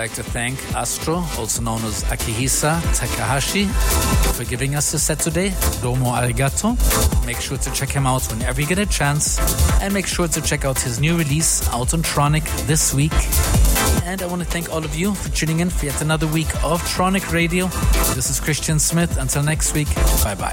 like to thank Astro, also known as Akihisa Takahashi, for giving us the set today. Domo arigato. Make sure to check him out whenever you get a chance. And make sure to check out his new release out on Tronic this week. And I want to thank all of you for tuning in for yet another week of Tronic Radio. This is Christian Smith. Until next week, bye-bye.